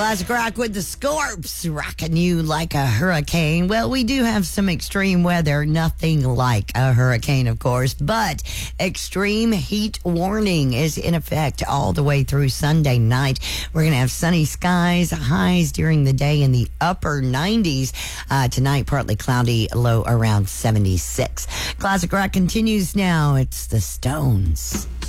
Classic rock with the Scorps, rocking you like a hurricane. Well, we do have some extreme weather, nothing like a hurricane, of course, but extreme heat warning is in effect all the way through Sunday night. We're going to have sunny skies, highs during the day in the upper 90s. Tonight, partly cloudy, low around 76. Classic rock continues now. It's the Stones.